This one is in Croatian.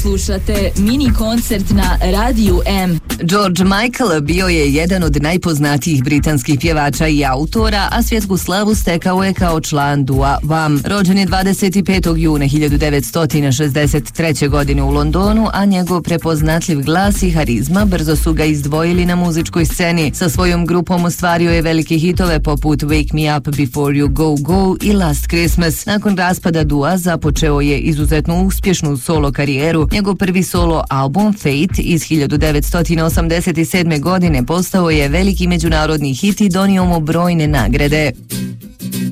Slušate mini koncert na Radiju M. George Michael bio je jedan od najpoznatijih britanskih pjevača i autora, a svjetsku slavu stekao je kao član dua Wham. Rođen je 25. juna 1963. godine u Londonu, a njegov prepoznatljiv glas i harizma brzo su ga izdvojili na muzičkoj sceni. Sa svojom grupom ostvario je velike hitove poput Wake Me Up Before You Go Go i Last Christmas. Nakon raspada dua započeo je izuzetno uspješnu solo karijeru. Njegov prvi solo album Fate iz 1987. godine postao je veliki međunarodni hit i donio mu brojne nagrade.